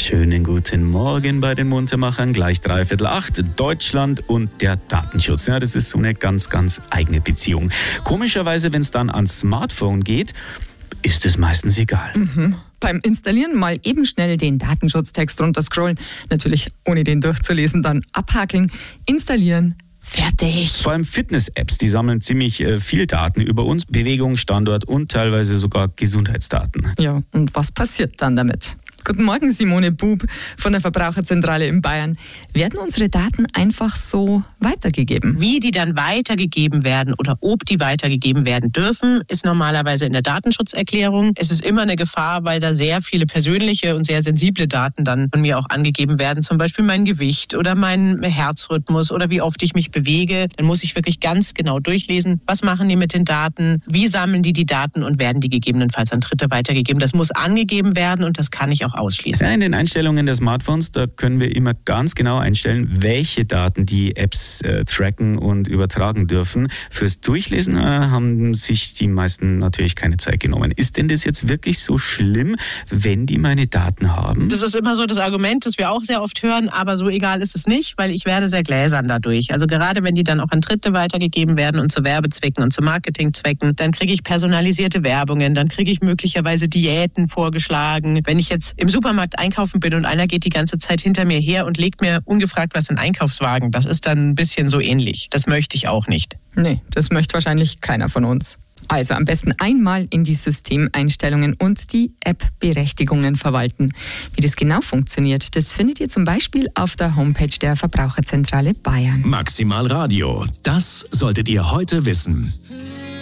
Schönen guten Morgen bei den Muntermachern. Gleich 7:45. Deutschland und der Datenschutz. Ja, das ist so eine ganz, ganz eigene Beziehung. Komischerweise, wenn es dann ans Smartphone geht, ist es meistens egal. Beim Installieren mal eben schnell den Datenschutztext runterscrollen. Natürlich ohne den durchzulesen, dann abhakeln, installieren. Fertig. Vor allem Fitness-Apps, die sammeln ziemlich viel Daten über uns, Bewegung, Standort und teilweise sogar Gesundheitsdaten. Ja, und was passiert dann damit? Guten Morgen, Simone Bub von der Verbraucherzentrale in Bayern. Werden unsere Daten einfach so weitergegeben? Wie die dann weitergegeben werden oder ob die weitergegeben werden dürfen, ist normalerweise in der Datenschutzerklärung. Es ist immer eine Gefahr, weil da sehr viele persönliche und sehr sensible Daten dann von mir auch angegeben werden. Zum Beispiel mein Gewicht oder mein Herzrhythmus oder wie oft ich mich bewege. Dann muss ich wirklich ganz genau durchlesen, was machen die mit den Daten, wie sammeln die Daten und werden die gegebenenfalls an Dritte weitergegeben. Das muss angegeben werden und das kann ich auch ausschließen. Ja, in den Einstellungen der Smartphones, da können wir immer ganz genau einstellen, welche Daten die Apps tracken und übertragen dürfen. Fürs Durchlesen haben sich die meisten natürlich keine Zeit genommen. Ist denn das jetzt wirklich so schlimm, wenn die meine Daten haben? Das ist immer so das Argument, das wir auch sehr oft hören, aber so egal ist es nicht, weil ich werde sehr gläsern dadurch. Also gerade wenn die dann auch an Dritte weitergegeben werden und zu Werbezwecken und zu Marketingzwecken, dann kriege ich personalisierte Werbungen, dann kriege ich möglicherweise Diäten vorgeschlagen. Wenn ich jetzt im Supermarkt einkaufen bin und einer geht die ganze Zeit hinter mir her und legt mir ungefragt was in den Einkaufswagen, das ist dann ein bisschen so ähnlich. Das möchte ich auch nicht. Nee, das möchte wahrscheinlich keiner von uns. Also am besten einmal in die Systemeinstellungen und die App-Berechtigungen verwalten. Wie das genau funktioniert, das findet ihr zum Beispiel auf der Homepage der Verbraucherzentrale Bayern. Maximal Radio, das solltet ihr heute wissen.